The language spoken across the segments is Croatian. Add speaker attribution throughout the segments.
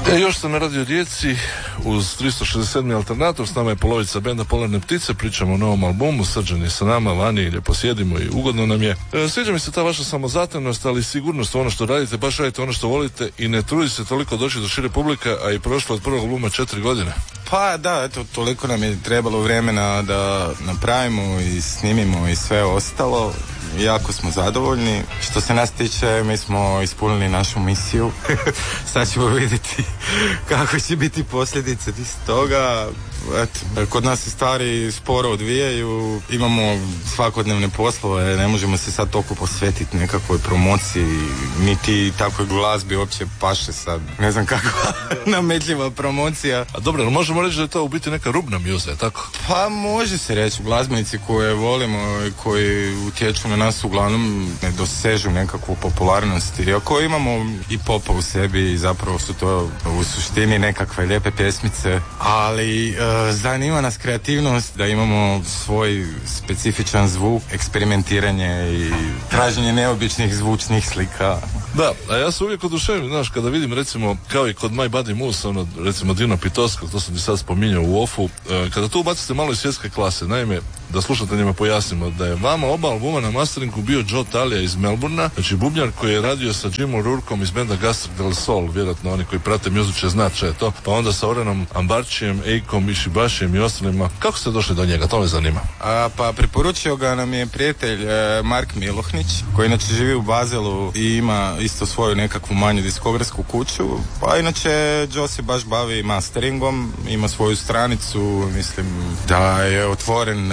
Speaker 1: Još ste na Radio Rijeci uz 367. alternator, s nama je polovica benda Polarne ptice, pričamo o novom albumu, Srđan je sa nama, vani lijepo sjedimo i ugodno nam je. Sviđa mi se ta vaša samozatajnost, ali sigurnost ono što radite, baš radite ono što volite i ne trudi se toliko doći do šire publike, a i prošlo od prvog albuma 4 godine.
Speaker 2: Pa da, eto, toliko nam je trebalo vremena da napravimo i snimimo i sve ostalo. Jako smo zadovoljni. Što se nas tiče, mi smo ispunili našu misiju. Sad ćemo vidjeti kako će biti posljedice iz toga. Eto, kod nas se stvari sporo odvijaju, imamo svakodnevne poslove, ne možemo se sad toliko posvetiti nekakvoj promociji, niti takvoj glazbi uopće paše sad. Ne znam kakva nametljiva promocija.
Speaker 1: A dobro, možemo reći da je to u biti neka rubna mjuza, tako?
Speaker 2: Pa može se reći, glazbenici koje volimo i koji utječu na nas uglavnom ne dosežu nekakvu popularnost. Iako imamo i popa u sebi i zapravo su to u suštini nekakve lijepe pjesmice, ali zanima nas kreativnost, da imamo svoj specifičan zvuk, eksperimentiranje i traženje neobičnih zvučnih slika.
Speaker 1: Da, a ja se uvijek oduševim, znaš, kada vidim recimo, kao i kod My Buddy Moose, ono, recimo Dino Pitoskog, to sam ti sad spominjao u ofu, kada tu ubacite malo iz svjetske klase, naime, da slušateljima pojasnimo, da je vama oba albuma na masteringu bio Joe Talija iz Melbourna, znači bubnjar koji je radio sa Jimom Rourkom iz benda Gastric del Sol, vjerojatno oni koji prate muziku će znat će to, pa onda sa Orenom Ambarčijem, Ejkom, Ishibašijem i ostalima. Kako ste došli do njega? To me zanima.
Speaker 2: Pa preporučio ga nam je prijatelj Mark Milohnić, koji inače živi u Bazelu i ima isto svoju nekakvu manju diskografsku kuću, pa inače Joe se baš bavi masteringom, ima svoju stranicu, mislim da je otvoren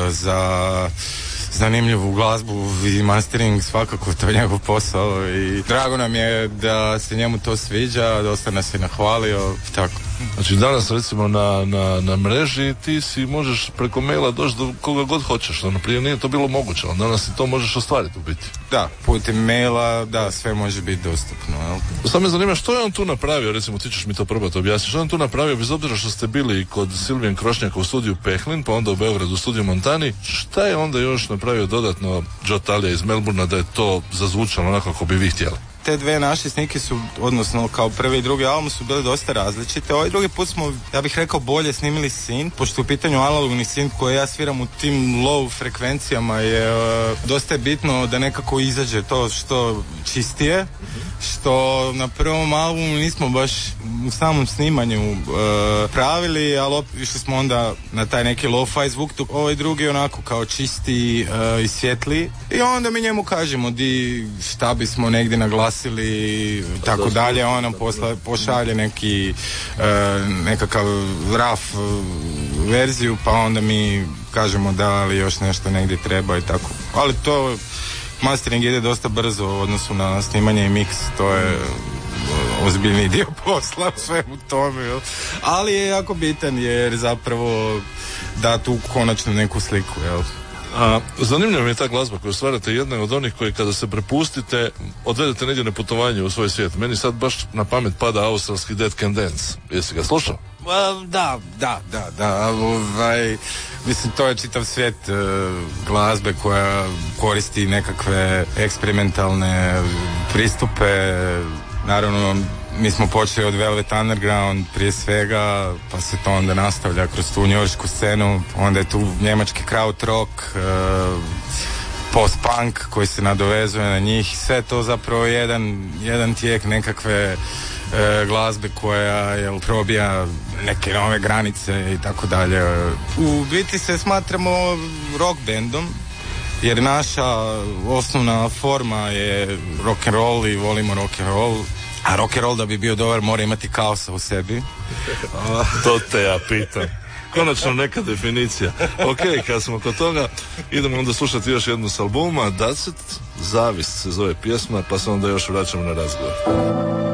Speaker 2: za zanimljivu glazbu i mastering, svakako to je njegov posao i drago nam je da se njemu to sviđa, dosta nas je nahvalio, tako.
Speaker 1: Znači danas recimo na mreži ti si možeš preko maila doći do koga god hoćeš, ono prije nije to bilo moguće, ali danas ti to možeš ostvariti u biti.
Speaker 2: Da, putem maila, da, sve može biti dostupno, jel?
Speaker 1: Sad me zanima što je on tu napravio, recimo ti ćeš mi to probati objasniti, što je on tu napravio bez obzira što ste bili kod Silvijen Krošnjaka u studiju Pehlin, pa onda u Beogradu u studiju Montani, šta je onda još napravio dodatno Joe Talija iz Melbourna da je to zazvučalo onako kako bi vi htjeli?
Speaker 2: Te dve naše snike su, odnosno kao prvi i drugi album su bili dosta različite. Ovaj drugi put smo, ja bih rekao, bolje snimili synth, pošto u pitanju analogni synth koji ja sviram u tim low frekvencijama je dosta je bitno da nekako izađe to što čistije, što na prvom albumu nismo baš u samom snimanju pravili, ali išli smo onda na taj neki lo-fi zvuk, ovaj drugi onako kao čisti i svjetli i onda mi njemu kažemo šta bismo negdje naglasili tako dalje, on nam pošalje nekakav raf verziju, pa onda mi kažemo da li još nešto negdje treba i tako, ali to mastering ide dosta brzo u odnosu na snimanje i mix, to je ozbiljni dio posla u svemu tome, ali je jako bitan jer zapravo da tu konačno neku sliku, jel?
Speaker 1: A zanimljiva mi je ta glazba koju stvarate, jedna od onih koji kada se prepustite odvedete negdje na putovanje u svoj svijet. Meni sad baš na pamet pada australski Dead Can Dance. Jesi ga slušao?
Speaker 2: Da. Mislim, to je čitav svijet glazbe koja koristi nekakve eksperimentalne pristupe. Naravno, mi smo počeli od Velvet Underground prije svega, pa se to onda nastavlja kroz tu njujoršku scenu, onda je tu njemački krautrock, post-punk koji se nadovezuje na njih, sve to zapravo jedan tijek nekakve glazbe koja probija neke nove granice i tako dalje. U biti se smatramo rock bandom, jer naša osnovna forma je rock and roll i volimo rock and roll. A rock and roll da bi bio dobar mora imati kaosa u sebi.
Speaker 1: To te ja pitam. Konačno neka definicija. Ok, kad smo kod toga, idemo onda slušati još jednu s albuma, Dacet, Zavist se zove pjesma, pa se onda još vraćamo na razgovor.